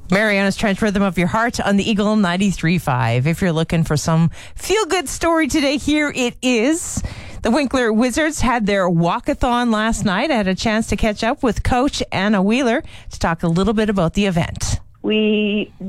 Mariana's Trench Rhythm of Your Heart on the Eagle 93.5. If you're looking for some feel-good story today, here it is. The Winkler Wizards had their walkathon last night. I had a chance to catch up with Coach Anna Wheeler to talk a little bit about the event. We